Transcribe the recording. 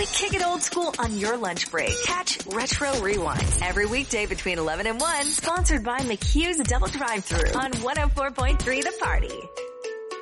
We kick it old school on your lunch break. Catch Retro Rewind every weekday between 11 and 1. Sponsored by McHugh's Double Drive-Thru on 104.3 The Party.